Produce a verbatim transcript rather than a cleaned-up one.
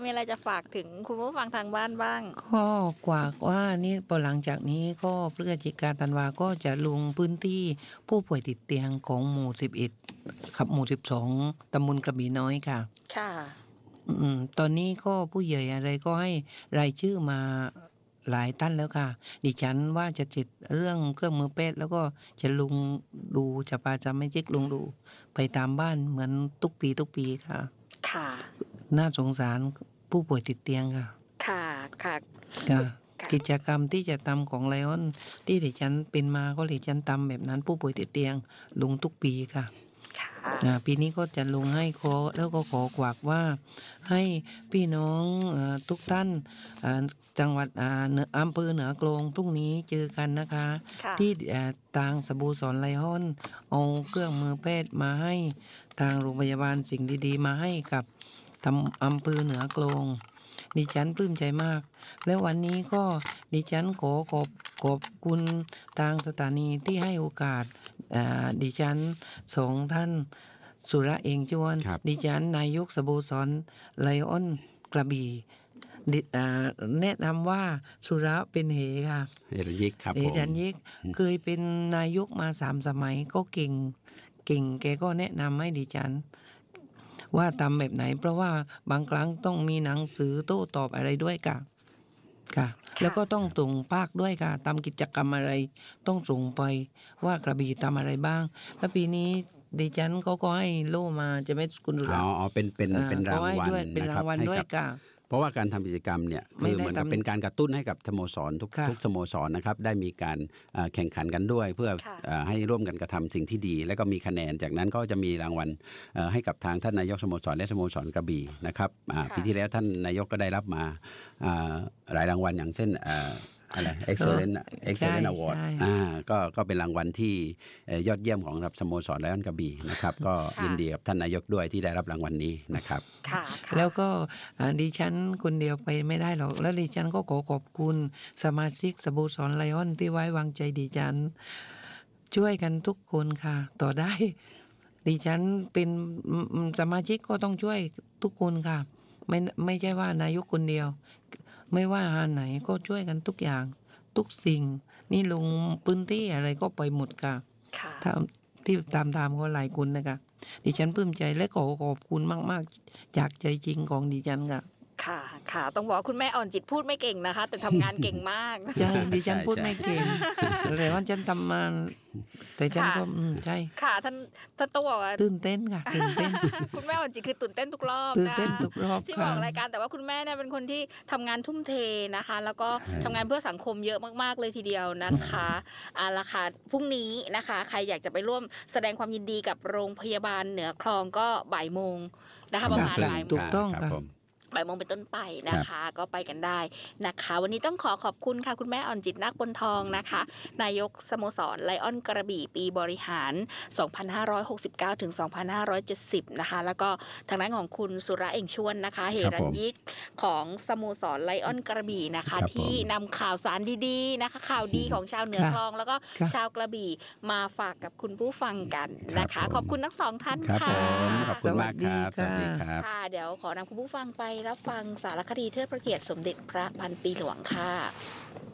มีอะไรจะฝากถึงคุณผู้ฟังทางบ้านบ้างก็กว่าว่านี่พอหลังจากนี้ก็พฤศจิกาธันวาก็จะลงพื้นที่ผู้ป่วยติดเตียงของหมู่สิบเอ็ดครับหมู่สิบสองตำบลกระบี่น้อยค่ะค่ะอืมตอนนี้ก็ผู้ใหญ่อะไรก็ให้รายชื่อมาหลายท่านแล้วค่ะดิฉันว่าจะจิตเรื่องเครื่องมือแพทย์แล้วก็จะลงดูจะพาจะไม่จิกลงดูไปตามบ้านเหมือนทุกปีทุกปีค่ะค่ะน่าสงสารผู้ป่วยติดเตียงค่ะค่ะค่ะค่ะกิจกรรมที่จะทำของไลออนที่ดิฉันเป็นมาก็ดิฉันทำแบบนั้นผู้ป่วยติดเตียงลงทุกปีค่ะปีนี้ก็จะลงให้ขอแล้วก็ขอกวักว่าให้พี่น้องทุกท่านจังหวัดอำเภอเหนือกลงพรุ่งนี้เจอกันนะคะที่ทางสโมสรไลออนเอาเครื่องมือแพทย์มาให้ทางโรงพยาบาลสิ่งดีๆมาให้กับทำอำเภอเหนือกลงดิฉันปลื้มใจมากแล้ววันนี้ก็ดิฉันขอขอบขอบคุณทางสถานีที่ให้โอกาสดิฉันสองท่านสุระเองจวนดิฉันนายกสโมสรไลออนกระบี่แนะนำว่าสุระเป็นเหค่ะเฮรัญยิกครับเฮรัญยิกเคยเป็นนายกมาสามสมัยก็เก่งเก่งแกก็แนะนำให้ดิฉันว่าทำแบบไหนเพราะว่าบางครั้งต้องมีหนังสือโต้ตอบอะไรด้วยค่ะค่ะแล้วก็ต้องส่งภาคด้วยค่ะทำกิจกรรมอะไรต้องส่งไปว่ากระบี่ทำอะไรบ้างแล้วปีนี้ดิฉันเขาก็ให้โล่มาจะไม่คุณดูอ๋อเป็นเป็นเป็นรางวัลเป็นรางวัลด้วยค่ะเพราะว่าการทำกิจกรรมเนี่ยคือเหมือนกับเป็นการกระตุ้นให้กับสโมสรทุกทุกสโมสรนะครับได้มีการแข่งขันกันด้วยเพื่อให้ร่วมกันกระทำสิ่งที่ดีและก็มีคะแนนจากนั้นก็จะมีรางวัลให้กับทางท่านนายกสโมสรและสโมสรกระบี่นะครับปีที่แล้วท่านนายกก็ได้รับมาหลายรางวัลอย่างเช่นอะไร excellent excellent award อ่าก็ก็เป็นรางวัลที่ยอดเยี่ยมของรับสโมสรไลออนกระบี่นะครับก็ยินดีกับท่านนายกด้วยที่ได้รับรางวัลนี้นะครับแล้วก็ดิฉันคนเดียวไปไม่ได้หรอกแล้วดิฉันก็ขอขอบคุณสมาชิกสโมสรไลออนที่ไว้วางใจดิฉันช่วยกันทุกคนค่ะต่อได้ดิฉันเป็นสมาชิกก็ต้องช่วยทุกคนค่ะไม่ไม่ใช่ว่านายกคนเดียวไม่ว่าหาไหนก็ช่วยกันทุกอย่างทุกสิ่งนี่ลงพื้นที่อะไรก็ไปหมดค่ะทำที่ตามตามก็หลายคนนะคะดิฉันปลื้มใจและขอขอบคุณมากๆจากใจจริงของดิฉันค่ะค่ะค่ะต้องบอกคุณแม่อ่อนจิตพูดไม่เก่งนะคะแต่ทำงานเก่งมากใช่ดิฉันพูดไม่เก่งแต่ว่าฉันทำมาแต่ฉันก็ใช่ค่ะท่านท่านต้องบอกว่าตื่นเต้นค่ะตื่นเต้นคุณแม่อ่อนจิตคือตื่นเต้นทุกรอบตื่นเต้นทุกรอบที่บอกรายการแต่ว่าคุณแม่เนี่ยเป็นคนที่ทำงานทุ่มเทนะคะแล้วก็ทำงานเพื่อสังคมเยอะมากๆเลยทีเดียวนะคะเอาละค่ะพรุ่งนี้นะคะใครอยากจะไปร่วมแสดงความยินดีกับโรงพยาบาลเหนือคลองก็บ่ายโมงนะคะประมาณบ่ายโมงถูกต้องค่ะบ่ายโมงเป็นต้นไปนะคะก็ไปกันได้นะคะวันนี้ต้องขอขอบคุณค่ะคุณแม่อ่อนจิตนาคปนทองนะคะนายกสโมสรไลออนกระบี่ปีบริหาร สองพันห้าร้อยหกสิบเก้า ถึง สองพันห้าร้อยเจ็ดสิบ นะคะแล้วก็ทางด้านของคุณสุระเอ่งชวนนะคะเฮรัญยิกของสโมสรไลออนกระบี่นะคะที่นำข่าวสารดีๆนะคะข่าวดีของชาวเหนือคลองแล้วก็ชาวกระบี่มาฝากกับคุณผู้ฟังกันนะคะขอบคุณทั้งสองท่านค่ะขอบคุณมากครับสวัสดีครับค่ะเดี๋ยวขอนำคุณผู้ฟังไปรับฟังสารคดีเทิดพระเกียรติสมเด็จพระพันปีหลวงค่ะ